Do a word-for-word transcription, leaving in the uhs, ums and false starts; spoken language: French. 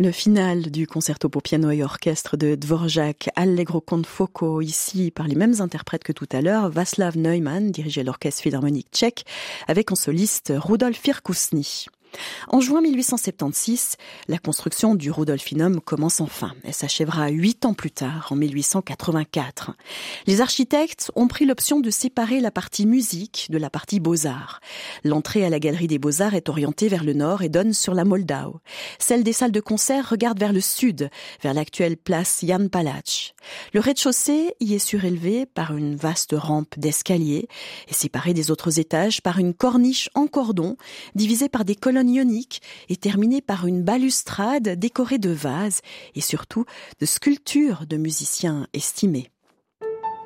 Le final du concerto pour piano et orchestre de Dvorak, Allegro con fuoco, ici par les mêmes interprètes que tout à l'heure, Václav Neumann dirigeait l'orchestre philharmonique tchèque avec en soliste Rudolf Firkusny. En juin mille huit cent soixante-seize, la construction du Rudolfinum commence enfin. Elle s'achèvera huit ans plus tard, en mille huit cent quatre-vingt-quatre. Les architectes ont pris l'option de séparer la partie musique de la partie beaux-arts. L'entrée à la galerie des beaux-arts est orientée vers le nord et donne sur la Moldau. Celle des salles de concert regarde vers le sud, vers l'actuelle place Jan Palach. Le rez-de-chaussée y est surélevé par une vaste rampe d'escalier et séparé des autres étages par une corniche en cordon divisée par des colonnes ionique et terminée par une balustrade décorée de vases et surtout de sculptures de musiciens estimés.